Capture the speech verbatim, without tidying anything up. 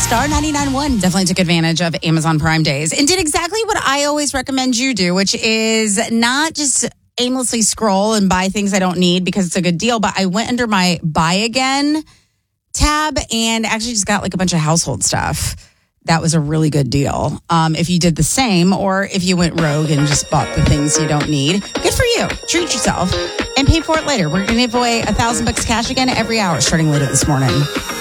star ninety-nine point one. Definitely took advantage of Amazon Prime Days and did exactly what I always recommend you do, which is not just aimlessly scroll and buy things I don't need because it's a good deal, but I went under my buy again tab and actually just got like a bunch of household stuff. That was a really good deal. Um, if you did the same, or if you went rogue and just bought the things you don't need, good for you. Treat yourself and pay for it later. We're going to give away a thousand bucks cash again every hour starting later this morning.